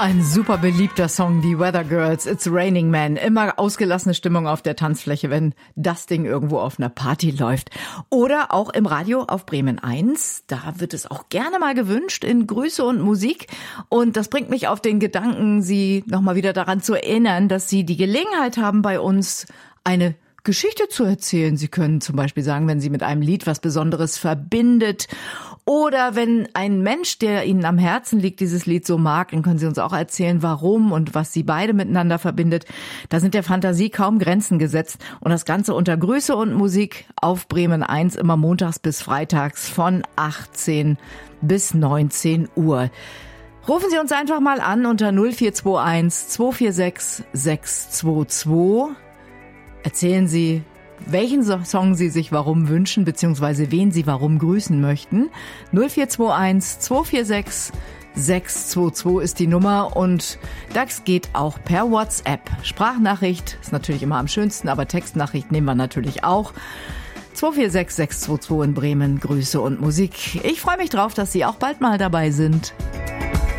Ein super beliebter Song, die Weather Girls, It's Raining Man. Immer ausgelassene Stimmung auf der Tanzfläche, wenn das Ding irgendwo auf einer Party läuft. Oder auch im Radio auf Bremen 1. Da wird es auch gerne mal gewünscht in Grüße und Musik. Und das bringt mich auf den Gedanken, Sie nochmal wieder daran zu erinnern, dass Sie die Gelegenheit haben, bei uns eine Geschichte zu erzählen. Sie können zum Beispiel sagen, wenn Sie mit einem Lied was Besonderes verbindet oder wenn ein Mensch, der Ihnen am Herzen liegt, dieses Lied so mag, dann können Sie uns auch erzählen, warum und was Sie beide miteinander verbindet. Da sind der Fantasie kaum Grenzen gesetzt und das Ganze unter Grüße und Musik auf Bremen 1 immer montags bis freitags von 18 bis 19 Uhr. Rufen Sie uns einfach mal an unter 0421 246 622. Erzählen Sie, welchen Song Sie sich warum wünschen, beziehungsweise wen Sie warum grüßen möchten. 0421 246 622 ist die Nummer und das geht auch per WhatsApp. Sprachnachricht ist natürlich immer am schönsten, aber Textnachricht nehmen wir natürlich auch. 246 622 in Bremen, Grüße und Musik. Ich freue mich drauf, dass Sie auch bald mal dabei sind.